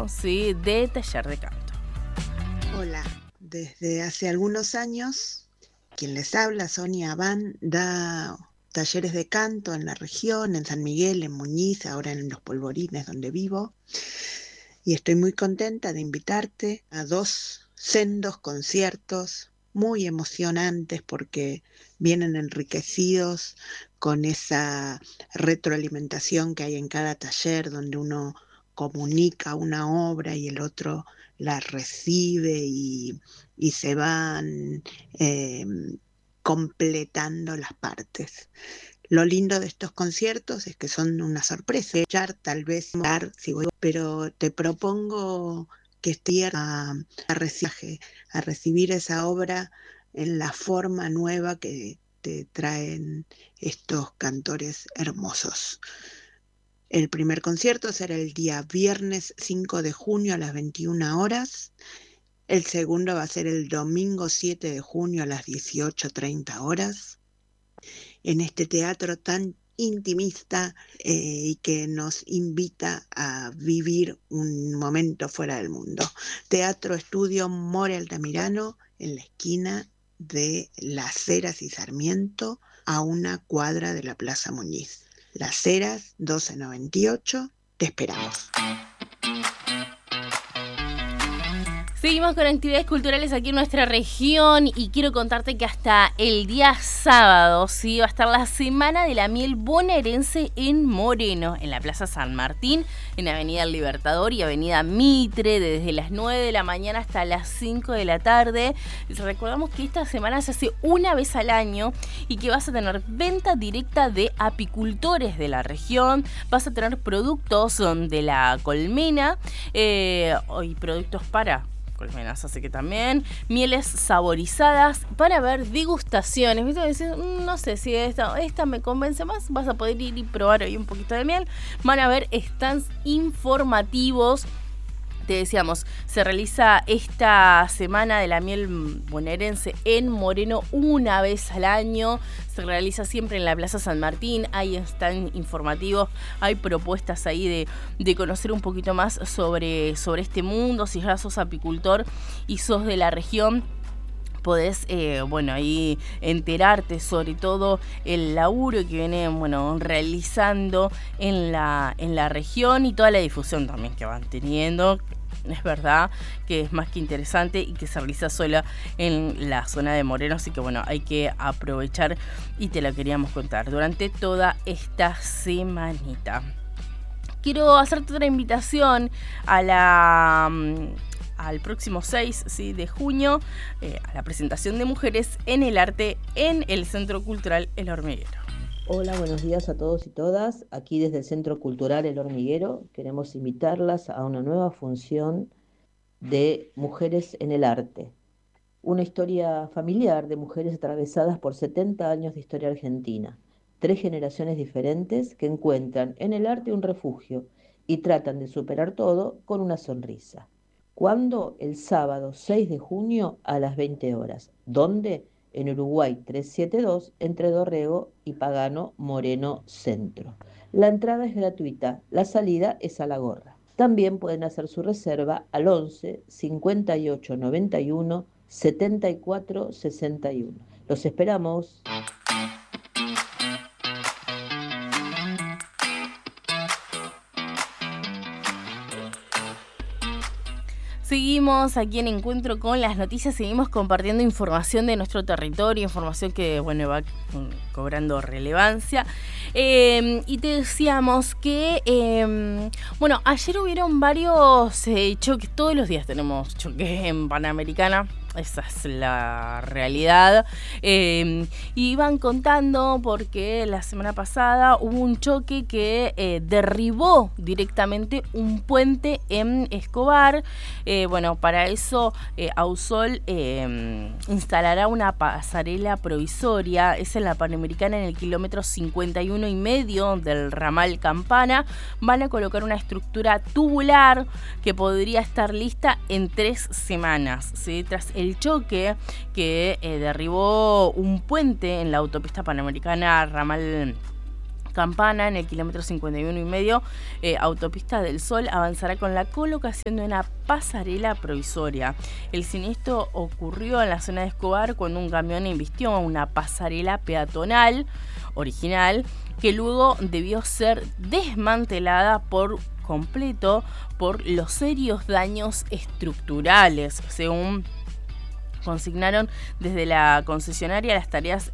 sábado, ¿sí?, de taller de canto. Hola, desde hace algunos años, quien les habla, Sonia Abán, da talleres de canto en la región, en San Miguel, en Muñiz, ahora en Los Polvorines, donde vivo. Y estoy muy contenta de invitarte a 2 sendos conciertos muy emocionantes porque vienen enriquecidos con esa retroalimentación que hay en cada taller donde uno comunica una obra y el otro la recibe y se van eh, completando las partes. Lo lindo de estos conciertos es que son una sorpresa. Tal vez, pero te propongo que estés a recibir esa obra en la forma nueva que te traen estos cantores hermosos. El primer concierto será el día viernes 5 de junio a las 21 horas. El segundo va a ser el domingo 7 de junio a las 18:30 horas. En este teatro tan intimista y que nos invita a vivir un momento fuera del mundo. Teatro Estudio More Altamirano, en la esquina de Las Heras y Sarmiento, a 1 cuadra de la Plaza Muñiz. Las Heras, 1298, te esperamos. Seguimos con actividades culturales aquí en nuestra región y quiero contarte que hasta el día sábado, sí, va a estar la Semana de la Miel Bonaerense en Moreno, en la Plaza San Martín, en Avenida El Libertador y Avenida Mitre, desde las 9 de la mañana hasta las 5 de la tarde. Recordamos que esta semana se hace una vez al año y que vas a tener venta directa de apicultores de la región, vas a tener productos de la colmena y productos para colmenas, así que también mieles saborizadas para ver degustaciones. ¿Viste? Decís, no sé si esta me convence más, vas a poder ir y probar hoy un poquito de miel. Van a ver stands informativos. Te decíamos, se realiza esta Semana de la Miel Bonaerense en Moreno una vez al año. Se realiza siempre en la Plaza San Martín. Ahí están informativos, hay propuestas ahí de conocer un poquito más sobre este mundo. Si ya sos apicultor y sos de la región, podés, ahí enterarte sobre todo el laburo que viene, realizando en la región y toda la difusión también que van teniendo. Es verdad que es más que interesante y que se realiza sola en la zona de Moreno, así que hay que aprovechar y te la queríamos contar durante toda esta semanita. Quiero hacerte otra invitación al próximo 6, ¿sí?, de junio, a la presentación de mujeres en el arte en el Centro Cultural El Hormiguero. Hola, buenos días a todos y todas. Aquí desde el Centro Cultural El Hormiguero queremos invitarlas a una nueva función de Mujeres en el Arte. Una historia familiar de mujeres atravesadas por 70 años de historia argentina. 3 generaciones diferentes que encuentran en el arte un refugio y tratan de superar todo con una sonrisa. ¿Cuándo? El sábado 6 de junio a las 20 horas. ¿Dónde? En Uruguay 372, entre Dorrego y Pagano Moreno Centro. La entrada es gratuita, la salida es a la gorra. También pueden hacer su reserva al 11 58 91 74 61. Los esperamos. Seguimos aquí en Encuentro con las Noticias, seguimos compartiendo información de nuestro territorio, información que va cobrando relevancia. Y te decíamos que, ayer hubieron varios choques, todos los días tenemos choques en Panamericana. Esa es la realidad. Y iban contando porque la semana pasada hubo un choque que derribó directamente un puente en Escobar. Para eso Ausol instalará una pasarela provisoria. Es en la Panamericana, en el kilómetro 51,5 del ramal Campana. Van a colocar una estructura tubular que podría estar lista en 3 semanas, ¿sí? Tras el choque que derribó un puente en la autopista Panamericana ramal Campana, en el kilómetro 51,5, Autopista del Sol, avanzará con la colocación de una pasarela provisoria. El siniestro ocurrió en la zona de Escobar cuando un camión embistió una pasarela peatonal original que luego debió ser desmantelada por completo por los serios daños estructurales, según consignaron desde la concesionaria. Las tareas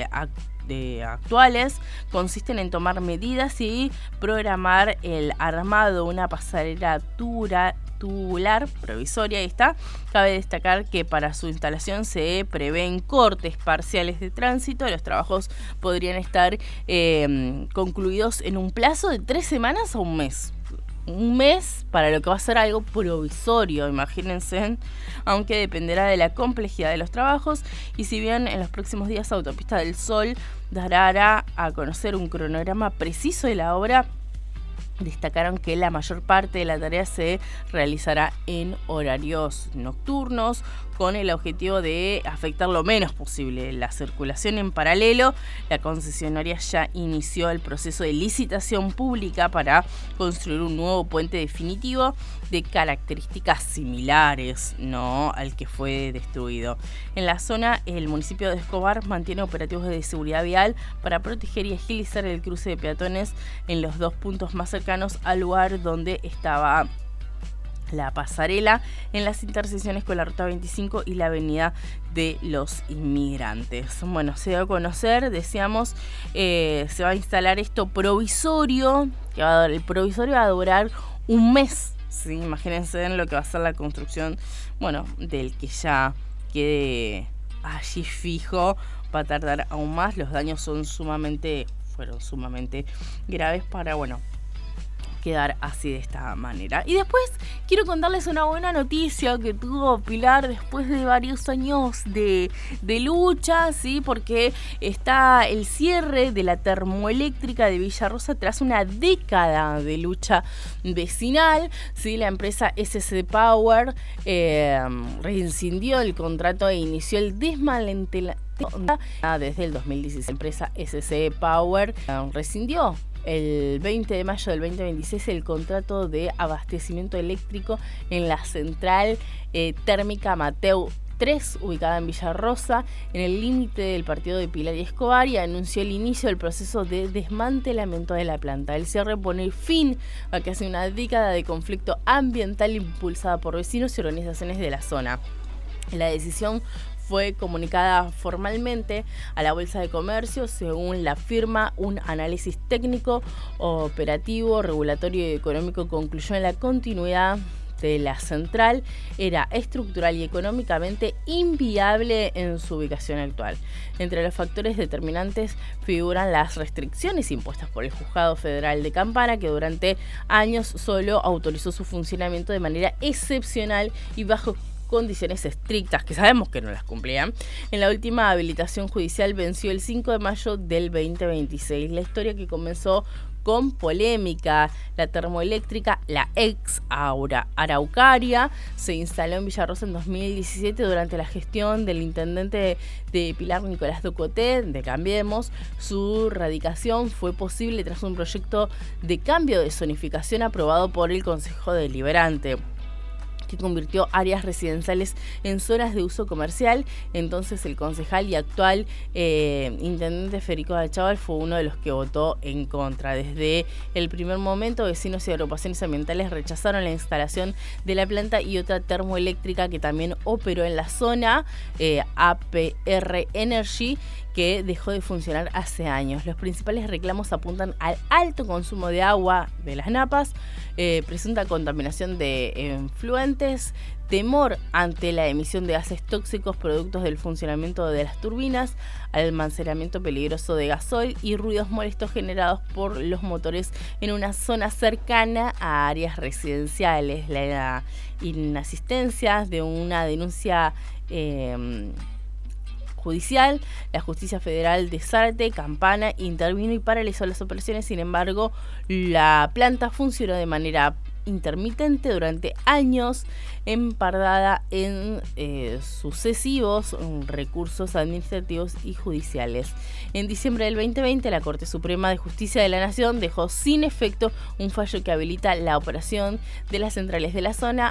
actuales consisten en tomar medidas y programar el armado de una pasarela tubular provisoria. Ahí está. Cabe destacar que para su instalación se prevén cortes parciales de tránsito. Los trabajos podrían estar concluidos en un plazo de 3 semanas o un mes. Un mes para lo que va a ser algo provisorio, imagínense, aunque dependerá de la complejidad de los trabajos. Y si bien en los próximos días Autopista del Sol dará a conocer un cronograma preciso de la obra, destacaron que la mayor parte de la tarea se realizará en horarios nocturnos, con el objetivo de afectar lo menos posible la circulación en paralelo. La concesionaria ya inició el proceso de licitación pública para construir un nuevo puente definitivo de características similares, ¿no?, al que fue destruido. En la zona, el municipio de Escobar mantiene operativos de seguridad vial para proteger y agilizar el cruce de peatones en los 2 puntos más cercanos al lugar donde estaba la pasarela, en las intersecciones con la Ruta 25 y la Avenida de los Inmigrantes. Bueno, se dio a conocer, decíamos, se va a instalar esto provisorio, el provisorio va a durar un mes, ¿sí? Imagínense en lo que va a ser la construcción, bueno, del que ya quede allí fijo, va a tardar aún más. Los daños fueron sumamente graves para, quedar así de esta manera. Y después quiero contarles una buena noticia que tuvo Pilar después de varios años de lucha, ¿sí? Porque está el cierre de la termoeléctrica de Villarrosa tras una década de lucha vecinal, ¿sí? La empresa SC Power rescindió el contrato e inició el desmantelamiento desde el 2016. La empresa SC Power rescindió el 20 de mayo del 2026 el contrato de abastecimiento eléctrico en la central térmica Mateu 3, ubicada en Villarrosa, en el límite del partido de Pilar y Escobar, y anunció el inicio del proceso de desmantelamiento de la planta. El cierre pone fin a casi una década de conflicto ambiental impulsada por vecinos y organizaciones de la zona. La decisión fue comunicada formalmente a la Bolsa de Comercio. Según la firma, un análisis técnico, operativo, regulatorio y económico concluyó en la continuidad de la central era estructural y económicamente inviable en su ubicación actual. Entre los factores determinantes figuran las restricciones impuestas por el Juzgado Federal de Campana, que durante años solo autorizó su funcionamiento de manera excepcional y bajo condiciones estrictas, que sabemos que no las cumplían. En la última habilitación judicial venció el 5 de mayo del 2026. La historia que comenzó con polémica. La termoeléctrica, la ex Araucaria, se instaló en Villarrosa en 2017 durante la gestión del intendente de Pilar, Nicolás Ducoté, de Cambiemos. Su radicación fue posible tras un proyecto de cambio de zonificación aprobado por el Consejo Deliberante, que convirtió áreas residenciales en zonas de uso comercial. Entonces el concejal y actual intendente Federico Achával fue uno de los que votó en contra. Desde el primer momento, vecinos y agrupaciones ambientales rechazaron la instalación de la planta y otra termoeléctrica que también operó en la zona, APR Energy, que dejó de funcionar hace años. Los principales reclamos apuntan al alto consumo de agua de las napas, presunta contaminación de efluentes, temor ante la emisión de gases tóxicos productos del funcionamiento de las turbinas, almacenamiento peligroso de gasoil y ruidos molestos generados por los motores en una zona cercana a áreas residenciales. La inasistencia de una denuncia judicial, la Justicia Federal de Zárate, Campana, intervino y paralizó las operaciones. Sin embargo, la planta funcionó de manera intermitente durante años, empardada en sucesivos recursos administrativos y judiciales. En diciembre del 2020, la Corte Suprema de Justicia de la Nación dejó sin efecto un fallo que habilita la operación de las centrales de la zona